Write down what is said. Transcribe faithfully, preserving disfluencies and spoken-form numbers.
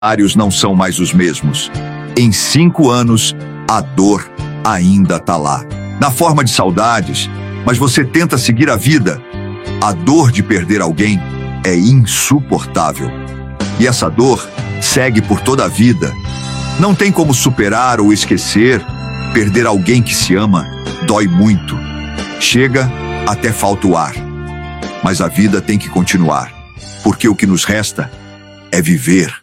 Áreos não são mais os mesmos. Em cinco anos, a dor ainda tá lá. Na forma de saudades, mas você tenta seguir a vida. A dor de perder alguém é insuportável. E essa dor segue por toda a vida. Não tem como superar ou esquecer. Perder alguém que se ama dói muito. Chega até falta o ar. Mas a vida tem que continuar, porque o que nos resta é viver.